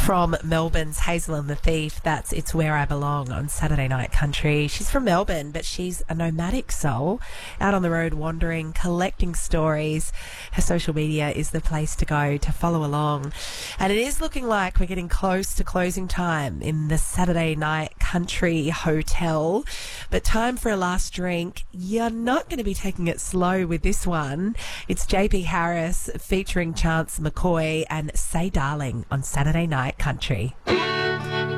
From Melbourne's Hazel and the Thief, that's It's Where I Belong on Saturday Night Country. She's from Melbourne, but she's a nomadic soul, out on the road wandering, collecting stories. Her social media is the place to go to follow along. And it is looking like we're getting close to closing time in the Saturday Night Country Hotel. But time for a last drink. You're not going to be taking it slow with this one. It's JP Harris featuring Chance McCoy and Say Darling on Saturday Night Country.